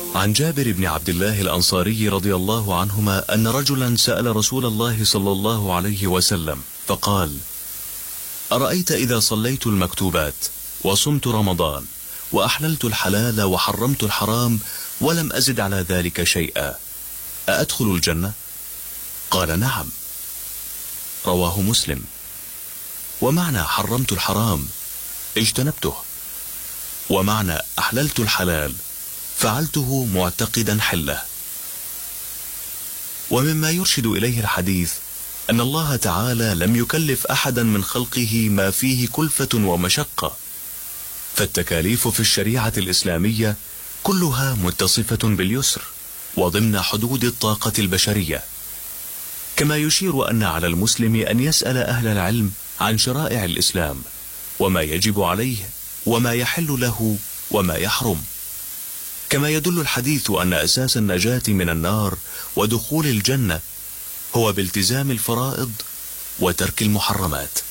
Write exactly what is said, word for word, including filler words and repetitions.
عن جابر بن عبد الله الأنصاري رضي الله عنهما أن رجلا سأل رسول الله صلى الله عليه وسلم فقال: أرأيت إذا صليت المكتوبات وصمت رمضان وأحللت الحلال وحرمت الحرام ولم أزد على ذلك شيئا، أأدخل الجنة؟ قال: نعم. رواه مسلم. ومعنى حرمت الحرام اجتنبته، ومعنى أحللت الحلال فعلته معتقدا حله. ومما يرشد إليه الحديث أن الله تعالى لم يكلف أحدا من خلقه ما فيه كلفة ومشقة، فالتكاليف في الشريعة الإسلامية كلها متصفة باليسر وضمن حدود الطاقة البشرية. كما يشير أن على المسلم أن يسأل أهل العلم عن شرائع الإسلام وما يجب عليه وما يحل له وما يحرم. كما يدل الحديث أن أساس النجاة من النار ودخول الجنة هو بالتزام الفرائض وترك المحرمات.